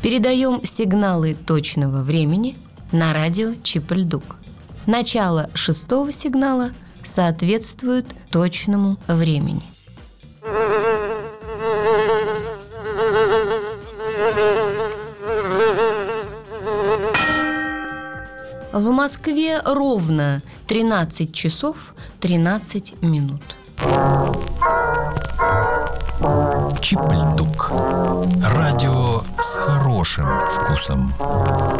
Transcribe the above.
Передаем сигналы точного времени на радио Чип-Ль-Дук. Начало 6-го сигнала соответствует точному времени. В Москве ровно 13 часов 13 минут. Чип-Ль-Дук. Радио с хорошим вкусом.